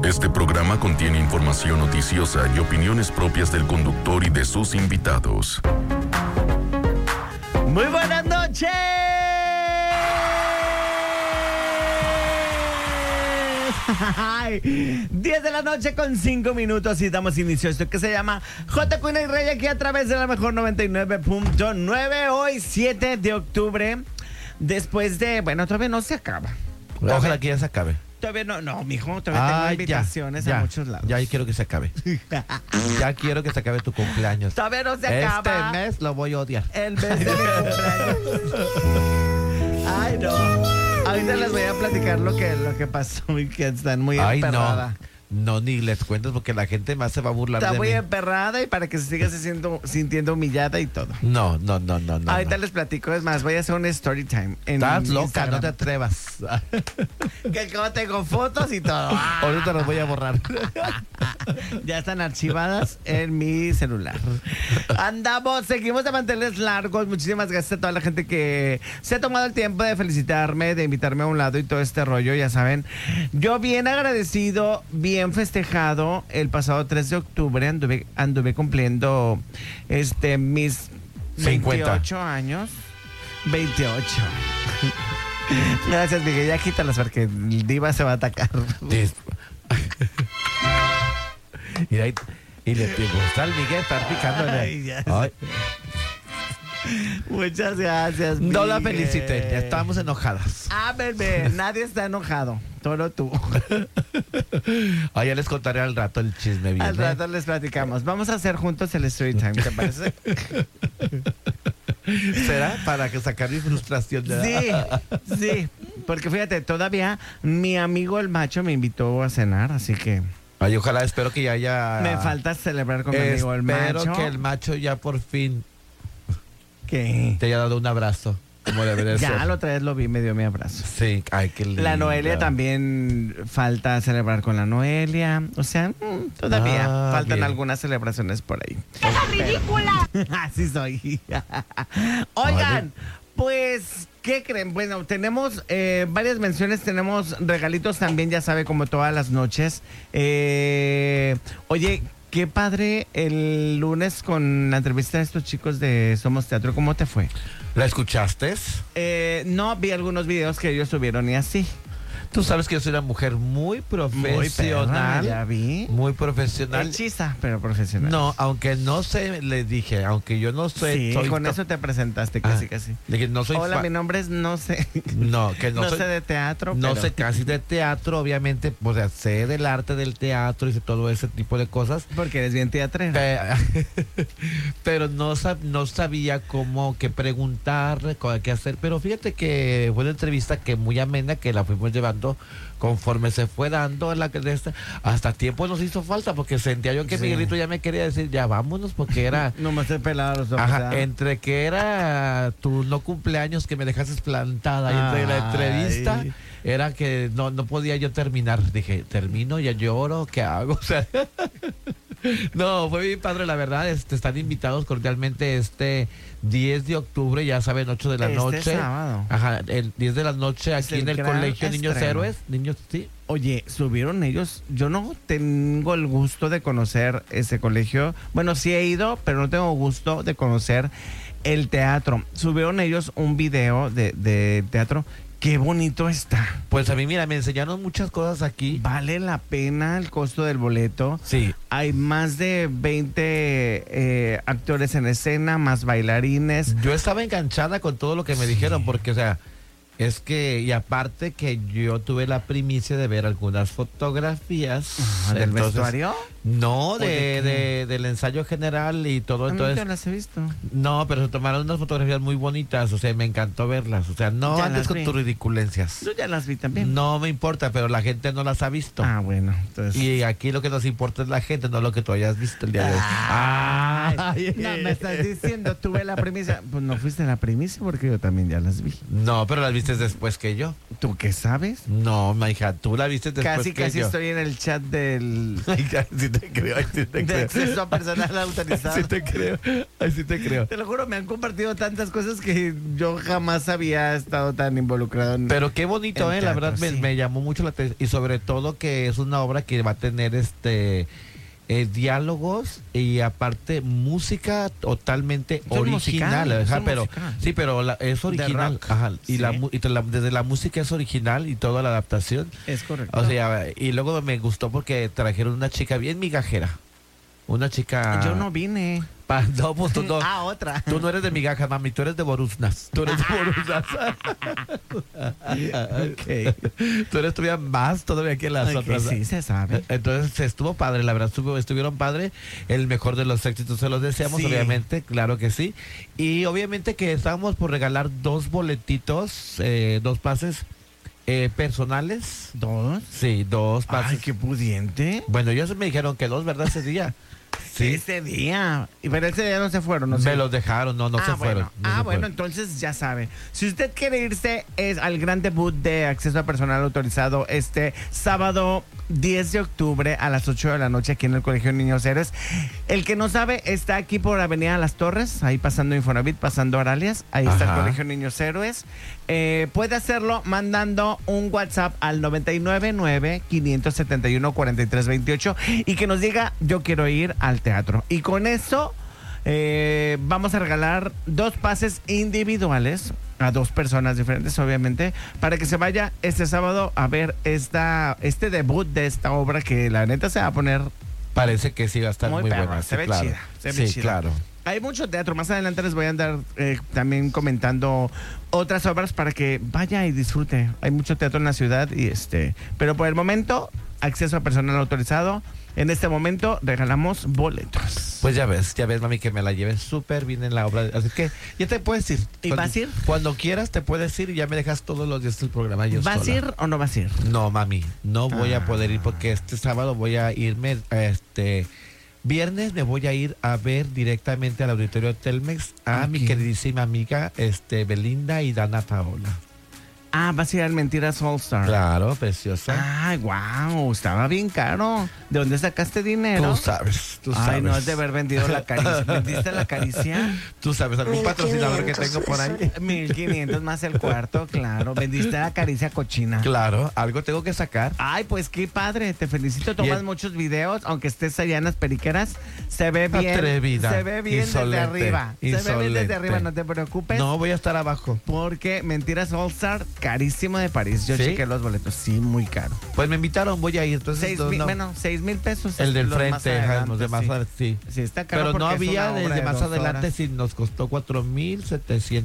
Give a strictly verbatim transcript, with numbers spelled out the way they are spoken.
Este programa contiene información noticiosa y opiniones propias del conductor y de sus invitados. Muy buenas noches. diez de la noche con cinco minutos y damos inicio a esto que se llama J. Cuna y Rey aquí a través de la mejor noventa y nueve punto nueve. Hoy siete de octubre, después de, bueno, todavía no se acaba. Ojalá que ya se acabe. Todavía no, no, mijo, todavía tengo Ay, invitaciones ya, a ya, muchos lados. Ya quiero que se acabe. Ya quiero que se acabe tu cumpleaños. Todavía no se Este acaba. mes lo voy a odiar. El mes de mi cumpleaños. Ay, no. Ahorita les voy a platicar lo que, lo que pasó y que están muy Ay, emperrada. no. No, ni les cuentes porque la gente más se va a burlar Está de muy mí. emperrada y para que se siga se siento, sintiendo humillada y todo. No, no, no, no, no. Ahorita no. les platico, es más, voy a hacer un story time. En Estás loca, Instagram. no te atrevas. Que como tengo fotos y todo. Ahorita los voy a borrar. Ya están archivadas en mi celular. Andamos, seguimos de mantenerles largos. Muchísimas gracias a toda la gente que se ha tomado el tiempo de felicitarme, de invitarme a un lado y todo este rollo, ya saben. Yo bien agradecido, bien festejado. El pasado tres de octubre anduve, anduve cumpliendo este mis cincuenta. veintiocho años. veintiocho. Gracias, Miguel. Ya quítalas porque el diva se va a atacar. Sí. Y, ahí, y le gusta al Miguel estar picándole. Ay, ya sé. Ay, Muchas gracias. no la Miguel. felicité, ya estábamos enojadas. Ah, bebé, nadie está enojado. Solo tú. Ay, ya les contaré al rato el chisme bien. Al ¿eh? rato les platicamos. Vamos a hacer juntos el story time, ¿te parece? ¿Será? Para que sacar mi frustración. Sí, sí. Porque fíjate, todavía mi amigo el macho me invitó a cenar, así que Ay, ojalá, espero que ya haya... me falta celebrar con mi amigo el macho. Espero que el macho ya por fin ¿Qué? te haya dado un abrazo, como debe de ser. Ya la otra vez lo vi, me dio mi abrazo. Sí, ay, qué lindo. La Noelia también falta celebrar con la Noelia. O sea, mm, todavía Ah, faltan bien. algunas celebraciones por ahí. ¡Esa ridícula! Así soy. Oigan, pues, ¿qué creen? Bueno, tenemos eh, varias menciones, tenemos regalitos también, ya sabe, como todas las noches. Eh, oye, qué padre el lunes con la entrevista de estos chicos de Somos Teatro. ¿Cómo te fue? ¿La escuchaste? Eh, no, vi algunos videos que ellos subieron y así. Tú sabes que yo soy una mujer muy profesional. ya vi. Muy profesional. Hechiza, pero profesional. No, aunque no sé, les dije, aunque yo no sé. Sí, soy con to- eso te presentaste casi, Ah, casi. de que no soy Hola, fa- mi nombre es no sé. No, que no, No, soy, sé de teatro, no pero- sé casi de teatro, obviamente, o sea, sé del arte del teatro y sé todo ese tipo de cosas. Porque eres bien teatrera. Pe- pero no, sab- no sabía cómo, qué preguntar, cómo- qué hacer. Pero fíjate que fue una entrevista que muy amena, que la fuimos llevando conforme se fue dando en la que de esta- hasta tiempo nos hizo falta, porque sentía yo que Sí. Miguelito ya me quería decir, ya vámonos, porque era... No me estoy pelado los ojos. Ajá, ¿verdad? entre que era tu no cumpleaños que me dejaste plantada y entre la entrevista Ay. era que no, no podía yo terminar. Dije, termino, ya lloro, ¿qué hago? O sea, no, fue bien padre, la verdad. Este, están invitados cordialmente este diez de octubre, ya saben, ocho de la Este noche. sábado. Ajá, el diez de la noche Es aquí el en el gran Colegio Niños estreno. Héroes. Niños, sí. Oye, subieron ellos. Yo no tengo el gusto de conocer ese colegio. Bueno, sí he ido, pero no tengo gusto de conocer el teatro. Subieron ellos un video de, de teatro. Qué bonito está. Pues a mí, mira, me enseñaron muchas cosas aquí. Vale la pena el costo del boleto. Sí. Hay más de veinte eh, actores en escena, más bailarines. Yo estaba enganchada con todo lo que me dijeron, porque, o sea, es que, y aparte que yo tuve la primicia de ver algunas fotografías. Ah, ¿del entonces- vestuario? No, ¿O de de, qué? de- del ensayo general y todo. A mí Entonces, yo las he visto. no, pero se tomaron unas fotografías muy bonitas, o sea, me encantó verlas. O sea, no Ya andes las con vi. tus ridiculencias. Yo ya las vi también. No me importa, pero la gente no las ha visto. Ah, bueno. Entonces... Y aquí lo que nos importa es la gente, no lo que tú hayas visto el día de hoy. Ay, Ay. no, me estás diciendo, tuve la primicia. Pues no fuiste la primicia porque yo también ya las vi. No, pero las viste viste después que yo. ¿Tú qué sabes? No, ma hija, tú la viste después Casi, que casi yo. estoy en el chat del... Ay, ay, sí te creo, ay, sí te de creo. acceso a personal autorizado. Sí te creo, ay, sí te creo. Te lo juro, me han compartido tantas cosas que yo jamás había estado tan involucrado en... Pero qué bonito, en eh, la teatro, verdad me, sí. me llamó mucho la atención. Y sobre todo que es una obra que va a tener este... Eh, diálogos y aparte música totalmente Es un original, musical, ajá, es un pero musical. sí, pero la- es original, rock, ajá, y sí. la, mu- y te la- desde la música es original y toda la adaptación, Es correcto. o sea, y luego me gustó porque trajeron una chica bien migajera, una chica. Yo no vine. Pa- no, pues tú no. Ah, otra. Tú no eres de migajas, mami, tú eres de Boruznas. Tú eres de Boruznas. Ok. Tú eres todavía más todavía que las Ok, otras. sí, se sabe. Entonces estuvo padre, la verdad, estuvo, estuvieron padre. El mejor de los éxitos se los deseamos, Sí. obviamente, claro que sí. Y obviamente que estábamos por regalar dos boletitos, eh, dos pases eh, personales. ¿Dos? Sí, dos pases. Ay, qué pudiente. Bueno, ellos me dijeron que dos, ¿verdad? Ese día. Sí. Ese día. Y pero ese día no se fueron, ¿no? Me sé. los dejaron, no, no ah, se bueno. fueron. no ah, se bueno, fueron. entonces ya sabe. Si usted quiere irse es al gran debut de acceso a personal autorizado este sábado diez de octubre a las ocho de la noche aquí en el Colegio Niños Héroes. El que no sabe está aquí por Avenida Las Torres, ahí pasando Infonavit, pasando Aralias. Ahí está el Ajá. Colegio Niños Héroes. Eh, puede hacerlo mandando un WhatsApp al noventa y nueve nueve, quinientos setenta y uno, cuarenta y tres veintiocho y que nos diga yo quiero ir al teatro. Y con eso eh, vamos a regalar dos pases individuales a dos personas diferentes, obviamente, para que se vaya este sábado a ver esta este debut de esta obra que la neta se va a poner Parece que sí va a estar muy, muy perra, buena. se sí, ve claro. chida, se ve sí, chida. claro. Hay mucho teatro. Más adelante les voy a andar eh, también comentando otras obras para que vaya y disfrute. Hay mucho teatro en la ciudad y este, pero por el momento, acceso a personal autorizado. En este momento regalamos boletos. Pues ya ves, ya ves, mami, que me la lleves súper bien en la obra. Así que ya te puedes ir. ¿Y Cuando- vas a ir? Cuando quieras te puedes ir y ya me dejas todos los días el programa yo ¿Vas a sola. ir o no vas a ir? No, mami, no voy Ah. a poder ir porque este sábado voy a irme, este... Viernes me voy a ir a ver directamente al auditorio Telmex a ¿A mi quién? queridísima amiga este Belinda y Dana Paola. Ah, vas a ir al Mentiras All Star. Claro, preciosa. Ay, wow, estaba bien caro. ¿De dónde sacaste dinero? Tú sabes, tú sabes. Ay, no has de haber vendido la caricia. ¿Vendiste la caricia? Tú sabes, algún patrocinador que tengo por ahí. mil quinientos más el cuarto, claro. Vendiste la caricia cochina. Claro, algo tengo que sacar. Ay, pues qué padre, te felicito. Tomas el- muchos videos, aunque estés allá en las periqueras. Se ve bien. Atrevida, Se ve bien desde insolente, arriba. Se ve bien insolente. desde arriba, no te preocupes. No, voy a estar abajo. Porque Mentiras All Star, carísimo de París. Yo ¿Sí? chequé los boletos, sí, muy caro. Pues me invitaron, voy a ir. Entonces, Seis no, mil, no. bueno, seis mil pesos. El del los más frente, ajá, adelante, los de más sí. adelante, sí. Sí, está caro Pero no porque es había una obra desde de más dos adelante, horas. sí nos costó cuatro mil setecientos.